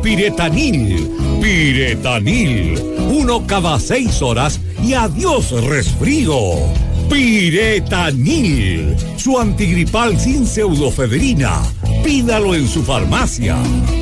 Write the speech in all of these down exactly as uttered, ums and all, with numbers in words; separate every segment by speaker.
Speaker 1: Piretanil. Piretanil. Uno cada seis horas y adiós resfrío. Piretanil. Su antigripal sin pseudofedrina. Pídalo en su farmacia.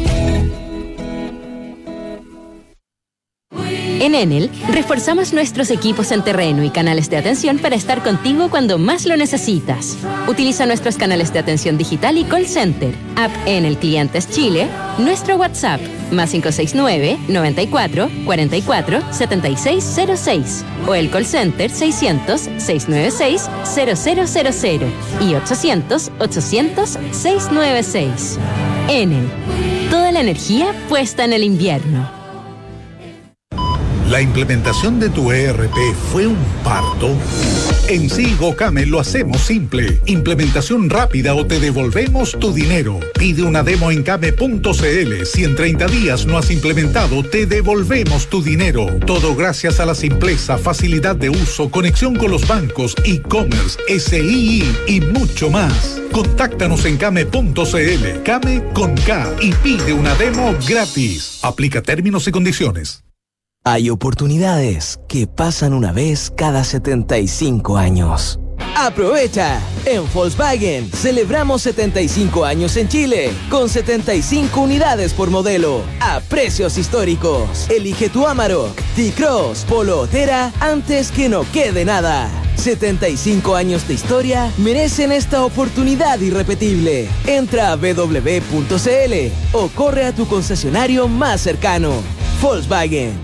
Speaker 2: En Enel, reforzamos nuestros equipos en terreno y canales de atención para estar contigo cuando más lo necesitas. Utiliza nuestros canales de atención digital y call center, app Enel Clientes Chile, nuestro WhatsApp, más cinco seis nueve, noventa y cuatro, cuarenta y cuatro, setenta y seis cero seis, o el call center seiscientos, seiscientos noventa y seis, cero cero cero cero y ochocientos, ochocientos, seiscientos noventa y seis. Enel, toda la energía puesta en el invierno.
Speaker 3: ¿La implementación de tu E R P fue un parto? En Silgocame lo hacemos simple. Implementación rápida o te devolvemos tu dinero. Pide una demo en came punto cl. Si en treinta días no has implementado, te devolvemos tu dinero. Todo gracias a la simpleza, facilidad de uso, conexión con los bancos, e-commerce, S I I y mucho más. Contáctanos en came punto cl. Came con K y pide una demo gratis. Aplica términos y condiciones.
Speaker 4: Hay oportunidades que pasan una vez cada setenta y cinco años. ¡Aprovecha! En Volkswagen celebramos setenta y cinco años en Chile, con setenta y cinco unidades por modelo, a precios históricos. Elige tu Amarok, T-Cross, Polo o Thera antes que no quede nada. setenta y cinco años de historia merecen esta oportunidad irrepetible. Entra a doble u doble u doble u punto c l o corre a tu concesionario más cercano. Volkswagen.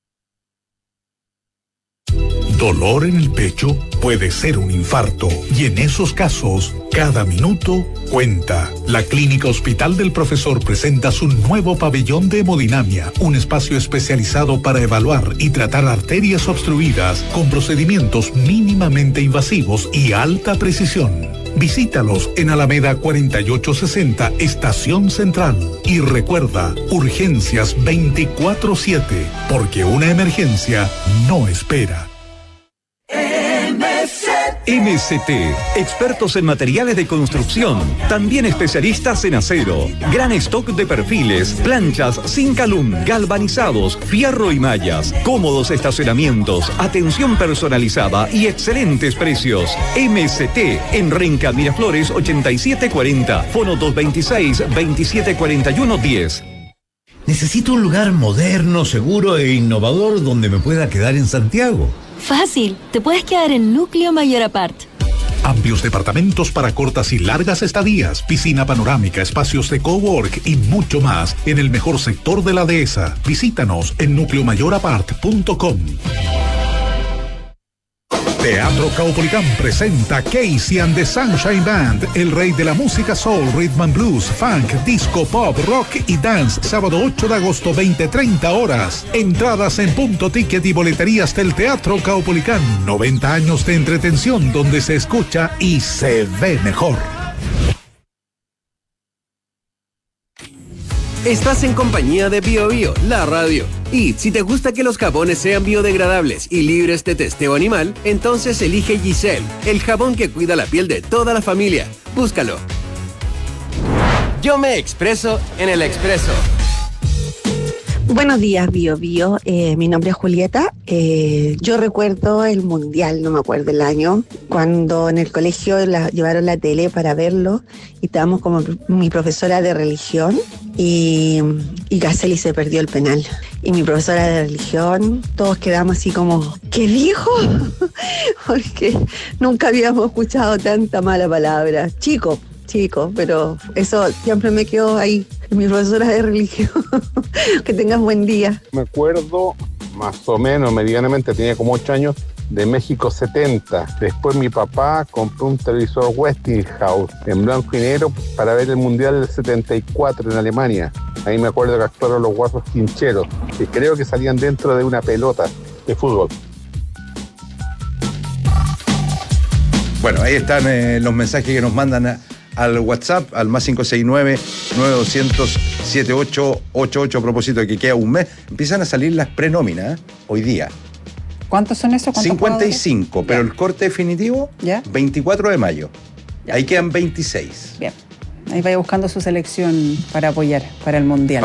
Speaker 3: Dolor en el pecho puede ser un infarto y en esos casos, cada minuto cuenta. La Clínica Hospital del Profesor presenta su nuevo pabellón de hemodinamia, un espacio especializado para evaluar y tratar arterias obstruidas con procedimientos mínimamente invasivos y alta precisión. Visítalos en Alameda cuarenta y ocho sesenta, Estación Central. Y recuerda, urgencias veinticuatro siete, porque una emergencia no espera.
Speaker 5: M S T, expertos en materiales de construcción, también especialistas en acero, gran stock de perfiles, planchas sin calum, galvanizados, fierro y mallas, cómodos estacionamientos, atención personalizada y excelentes precios. M S T en Renca Miraflores ochenta y siete cuarenta, fono dos veintiséis, veintisiete cuarenta y uno diez.
Speaker 6: Necesito un lugar moderno, seguro e innovador donde me pueda quedar en Santiago.
Speaker 7: Fácil, te puedes quedar en Núcleo Mayor Apart.
Speaker 3: Amplios departamentos para cortas y largas estadías, piscina panorámica, espacios de cowork y mucho más en el mejor sector de la dehesa. Visítanos en núcleo mayor apart punto com. Teatro Caupolicán presenta Casey and the Sunshine Band, el rey de la música soul, rhythm and blues, funk, disco, pop, rock y dance, sábado ocho de agosto, veinte treinta horas. Entradas en Punto Ticket y boleterías del Teatro Caupolicán. noventa años de entretención donde se escucha y se ve mejor.
Speaker 8: Estás en compañía de Bio Bio, la radio. Y si te gusta que los jabones sean biodegradables y libres de testeo animal, entonces elige Giselle, el jabón que cuida la piel de toda la familia. Búscalo. Yo me expreso en el expreso.
Speaker 9: Buenos días, Bio Bio. Eh, mi nombre es Julieta. Eh, yo recuerdo el mundial, no me acuerdo el año, cuando en el colegio la, llevaron la tele para verlo y estábamos como mi profesora de religión y, y Gaceli se perdió el penal. Y mi profesora de religión, todos quedamos así como, ¿qué dijo? Porque nunca habíamos escuchado tanta mala palabra. Chico, chico, pero eso siempre me quedó ahí. Mi profesora de religión. Que tengas buen día.
Speaker 10: Me acuerdo, más o menos, medianamente, tenía como ocho años, de México setenta. Después mi papá compró un televisor Westinghouse en blanco y negro para ver el Mundial del setenta y cuatro en Alemania. Ahí me acuerdo que actuaron los Guasos Quincheros, que creo que salían dentro de una pelota de fútbol.
Speaker 11: Bueno, ahí están eh, los mensajes que nos mandan a, al WhatsApp, al más cinco seis nueve, nueve dos cero cero, siete ocho ocho ocho, a propósito de que queda un mes. Empiezan a salir las prenóminas, ¿eh? Hoy día.
Speaker 12: ¿Cuántos son esos?
Speaker 11: cincuenta y cinco, pero el corte definitivo, ¿ya? veinticuatro de mayo. Ya. Ahí quedan veintiséis.
Speaker 12: Bien. Ahí vaya buscando su selección para apoyar para el Mundial.